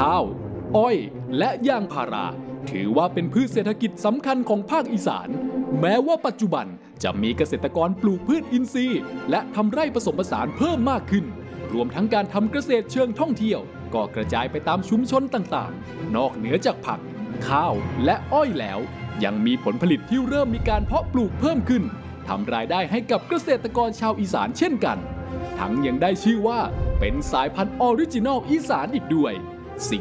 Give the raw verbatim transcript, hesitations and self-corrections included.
ข้าวอ้อยและยางพาราถือว่าเป็นพืชเศรษฐกิจสำคัญของภาคอีสานแม้ว่าปัจจุบันจะมีเกษตรกรปลูกพืชอินทรีย์และทำไร่ผสมผสานเพิ่มมากขึ้นรวมทั้งการทำเกษตรเชิงท่องเที่ยวก็กระจายไปตามชุมชนต่างๆนอกเหนือจากผักข้าวและอ้อยแล้วยังมีผลผลิตที่เริ่มมีการเพาะปลูกเพิ่มขึ้นทำรายได้ให้กับเกษตรกรชาวอีสานเช่นกันทั้งยังได้ชื่อว่าเป็นสายพันธุ์ออริจินอลอีสานอีกด้วย